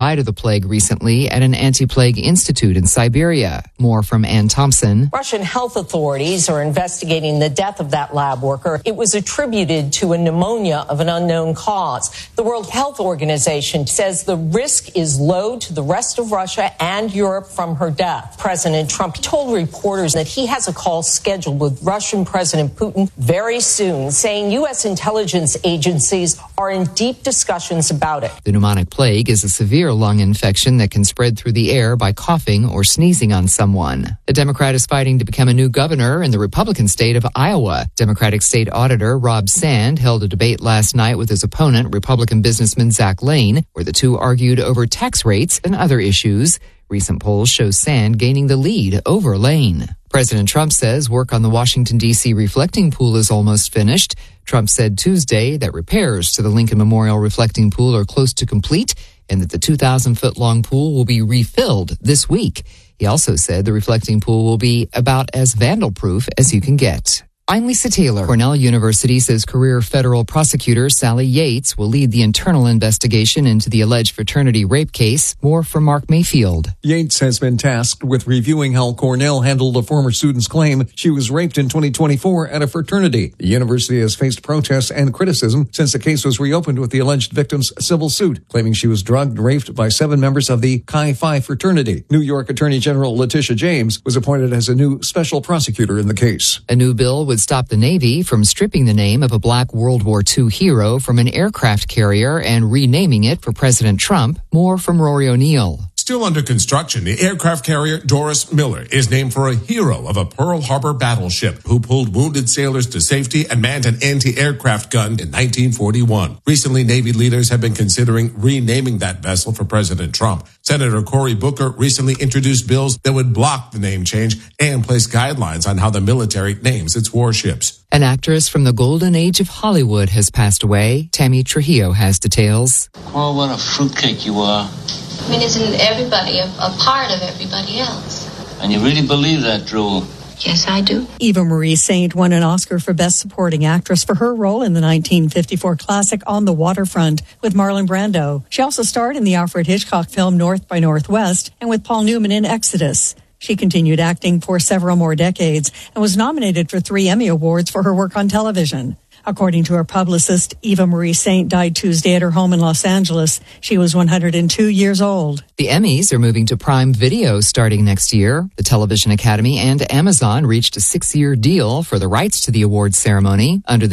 died of the plague recently at an anti-plague institute in Siberia. More from Ann Thompson. Russian health authorities are investigating the death of that lab worker. It was attributed to a pneumonia of an unknown cause. The World Health Organization says the risk is low to the rest of Russia and Europe from her death. President Trump told reporters that he has a call scheduled with Russian President Putin very soon, saying U.S. intelligence agencies are in deep discussions about it. The pneumonic plague is a severe lung infection that can spread through the air by coughing or sneezing on someone. A Democrat is fighting to become a new governor in the Republican state of Iowa. Democratic State Auditor Rob Sand held a debate last night with his opponent, Republican businessman Zach Lane, where the two argued over tax rates and other issues. Recent polls show Sand gaining the lead over Lane. President Trump says work on the Washington, D.C. reflecting pool is almost finished. Trump said Tuesday that repairs to the Lincoln Memorial reflecting pool are close to complete and that the 2,000-foot-long pool will be refilled this week. He also said the reflecting pool will be about as vandal-proof as you can get. I'm Lisa Taylor. Cornell University says career federal prosecutor Sally Yates will lead the internal investigation into the alleged fraternity rape case. More from Mark Mayfield. Yates has been tasked with reviewing how Cornell handled a former student's claim she was raped in 2024 at a fraternity. The university has faced protests and criticism since the case was reopened with the alleged victim's civil suit, claiming she was drugged and raped by 7 members of the Chi Phi fraternity. New York Attorney General Letitia James was appointed as a new special prosecutor in the case. A new bill would stop the Navy from stripping the name of a black World War II hero from an aircraft carrier and renaming it for President Trump. More from Rory O'Neill. Still under construction, the aircraft carrier Doris Miller is named for a hero of a Pearl Harbor battleship who pulled wounded sailors to safety and manned an anti-aircraft gun in 1941. Recently, Navy leaders have been considering renaming that vessel for President Trump. Senator Cory Booker recently introduced bills that would block the name change and place guidelines on how the military names its warships. An actress from the golden age of Hollywood has passed away. Tammy Trujillo has details. Oh, what a fruitcake you are. I mean, isn't everybody a part of everybody else? And you really believe that, Drew? Yes, I do. Eva Marie Saint won an Oscar for Best Supporting Actress for her role in the 1954 classic On the Waterfront with Marlon Brando. She also starred in the Alfred Hitchcock film North by Northwest and with Paul Newman in Exodus. She continued acting for several more decades and was nominated for 3 Emmy Awards for her work on television. According to her publicist, Eva Marie Saint died Tuesday at her home in Los Angeles. She was 102 years old. The Emmys are moving to Prime Video starting next year. The Television Academy and Amazon reached a 6-year deal for the rights to the awards ceremony. Under the